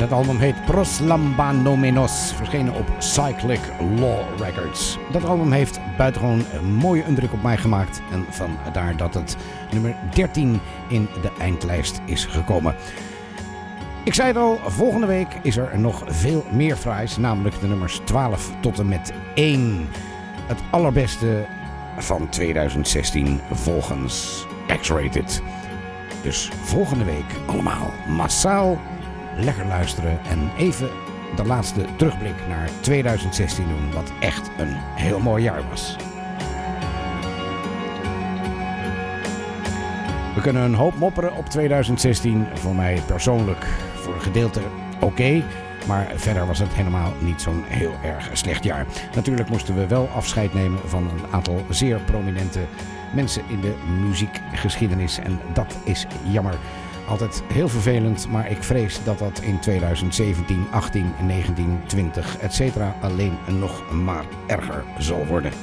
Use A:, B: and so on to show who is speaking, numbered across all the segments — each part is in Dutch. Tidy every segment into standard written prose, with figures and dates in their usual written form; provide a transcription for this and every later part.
A: het album heet Pros Lambanomenos, verschenen op Cyclic Law Records. Dat album heeft buitengewoon een mooie indruk op mij gemaakt en vandaar dat het nummer 13 in de eindlijst is gekomen. Ik zei het al, volgende week is er nog veel meer fraais, namelijk de nummers 12 tot en met 1. Het allerbeste van 2016 volgens X-Rated. Dus volgende week allemaal massaal lekker luisteren en even de laatste terugblik naar 2016 doen, wat echt een heel mooi jaar was. We kunnen een hoop mopperen op 2016, voor mij persoonlijk voor een gedeelte oké, maar verder was het helemaal niet zo'n heel erg slecht jaar. Natuurlijk moesten we wel afscheid nemen van een aantal zeer prominente mensen in de muziekgeschiedenis en dat is jammer. Altijd heel vervelend, maar ik vrees dat dat in 2017, 18, 19, 20, etc. alleen nog maar erger zal worden.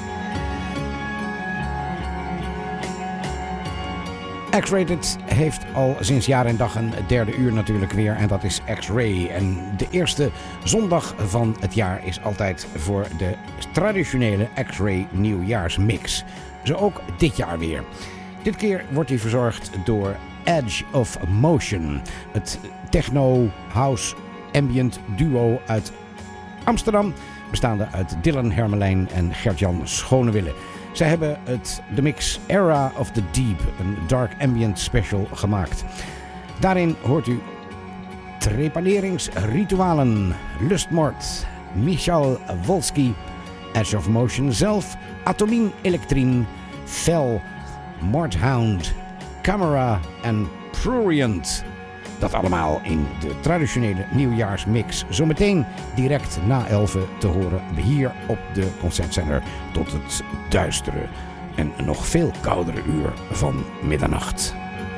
A: X-Rated heeft al sinds jaar en dag een derde uur natuurlijk weer en dat is X-Ray. En de eerste zondag van het jaar is altijd voor de traditionele X-Ray nieuwjaarsmix. Zo ook dit jaar weer. Dit keer wordt hij verzorgd door Edge of Motion, het techno, house, ambient duo uit Amsterdam, bestaande uit Dylan Hermelijn en Gert-Jan Schonewille. Zij hebben de mix Era of the Deep, een dark ambient special, gemaakt. Daarin hoort u trepaneringsritualen, Lustmord, Michal Wolski, Edge of Motion zelf, Atomien Elektrien, Fel, Mordhound, Camera en Prurient. Dat allemaal in de traditionele nieuwjaarsmix. Zometeen direct na 11 te horen hier op de Concertzender tot het duistere en nog veel koudere uur van middernacht.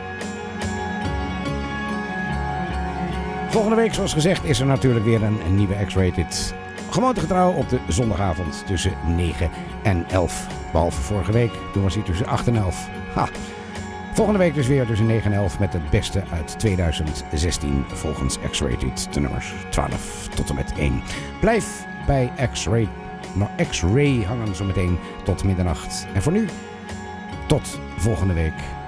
A: Volgende week, zoals gezegd, is er natuurlijk weer een nieuwe X-Rated. Gewoontegetrouw op de zondagavond tussen 9 en 11. Behalve vorige week, toen was hij tussen 8 en 11. Ha! Volgende week dus weer tussen 9 en 11 met het beste uit 2016 volgens X-Rated, de nummers 12 tot en met 1. Blijf bij X-Ray hangen zometeen tot middernacht. En voor nu, tot volgende week.